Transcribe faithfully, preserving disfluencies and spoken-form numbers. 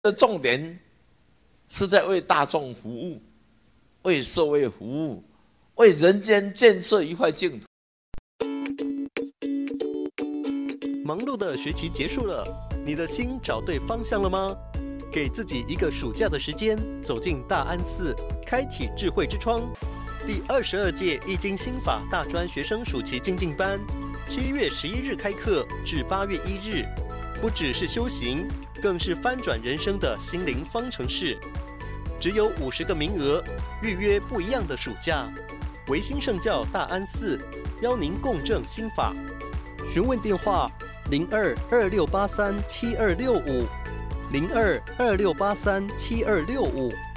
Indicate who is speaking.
Speaker 1: 的重点是在为大众服务，为社会服务，为人间建设一块净土。
Speaker 2: 忙碌的学期结束了，你的心找对方向了吗？给自己一个暑假的时间，走进大安寺，开启智慧之窗。第二十二届易经心法大专学生暑期精进班，七月十一日开课至八月一日，不只是修行，更是翻转人生的心灵方程式。只有五十个名额，预约不一样的暑假。维新圣教大安寺邀您共振心法，询问电话零二二六八三七二六五零二二六八三七二六五。